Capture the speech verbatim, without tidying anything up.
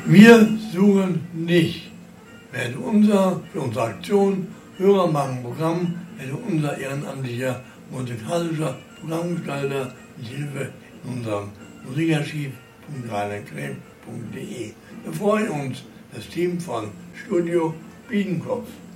Wir suchen nicht. Werde unser, für unsere Aktion Hörer machen Programm, werde unser ehrenamtlicher musikalischer Programmgestalter mit Hilfe in unserem Musikarchiv punkt rheinlandcreme punkt de. Wir freuen uns, das Team von Studio Biedenkopf.